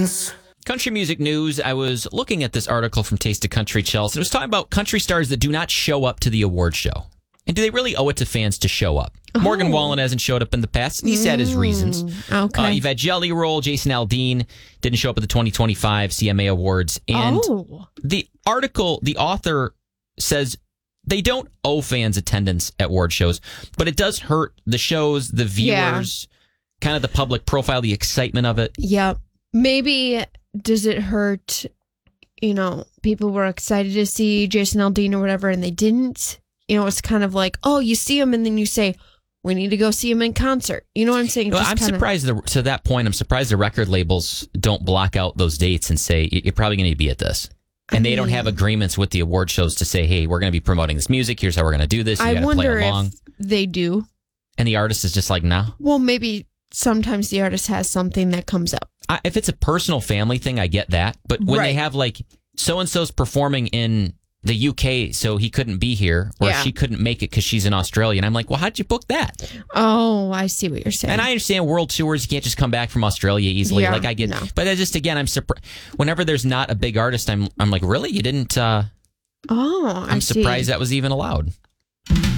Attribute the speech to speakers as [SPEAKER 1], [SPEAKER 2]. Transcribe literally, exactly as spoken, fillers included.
[SPEAKER 1] Headlines.
[SPEAKER 2] Country music news. I was looking at this article from Taste of Country Chelsea. It was talking about country stars that do not show up to the award show. And do they really owe it to fans to show up? Oh. Morgan Wallen hasn't showed up in the past, and he's had his reasons.
[SPEAKER 3] Okay.
[SPEAKER 2] Uh, Yvette Jelly Roll, Jason Aldean didn't show up at the twenty twenty-five C M A Awards. And
[SPEAKER 3] oh.
[SPEAKER 2] the article, the author says they don't owe fans attendance at award shows, but it does hurt the shows, the viewers, yeah. kind of the public profile, the excitement of it.
[SPEAKER 3] Yep. Maybe does it hurt, you know, people were excited to see Jason Aldean or whatever, and they didn't? You know, it's kind of like, oh, you see him, and then you say, we need to go see him in concert. You know what I'm saying?
[SPEAKER 2] Well,
[SPEAKER 3] Just
[SPEAKER 2] I'm
[SPEAKER 3] kinda...
[SPEAKER 2] surprised, the, to that point, I'm surprised the record labels don't block out those dates and say, you're probably going to be at this. And I they mean, don't have agreements with the award shows to say, hey, we're going to be promoting this music. Here's how we're going to do this. You
[SPEAKER 3] I wonder
[SPEAKER 2] play along.
[SPEAKER 3] if they do.
[SPEAKER 2] And the artist is just like, no.
[SPEAKER 3] Well, maybe sometimes the artist has something that comes up.
[SPEAKER 2] I, if it's a personal family thing, I get that. But when
[SPEAKER 3] right.
[SPEAKER 2] they have like, so-and-so's performing in the U K, so he couldn't be here, or
[SPEAKER 3] yeah.
[SPEAKER 2] she couldn't make it because she's in Australia. And I'm like, well, how'd you book that?
[SPEAKER 3] Oh, I see what you're saying.
[SPEAKER 2] And I understand world tours, you can't just come back from Australia easily.
[SPEAKER 3] Yeah,
[SPEAKER 2] like I get,
[SPEAKER 3] no.
[SPEAKER 2] but I just, again, I'm surprised. Whenever there's not a big artist, I'm I'm like, really? You didn't? Uh,
[SPEAKER 3] oh, I
[SPEAKER 2] I'm
[SPEAKER 3] see.
[SPEAKER 2] surprised that was even allowed.